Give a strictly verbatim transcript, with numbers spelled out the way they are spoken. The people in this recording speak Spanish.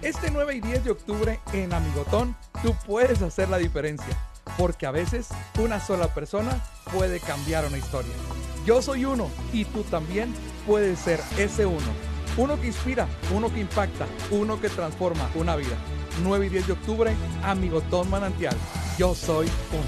Este nueve y diez de octubre en Amigotón, tú puedes hacer la diferencia, porque a veces una sola persona puede cambiar una historia. Yo soy uno y tú también puedes ser ese uno. Uno que inspira, uno que impacta, uno que transforma una vida. nueve y diez de octubre, Amigotón Manantial. Yo soy uno.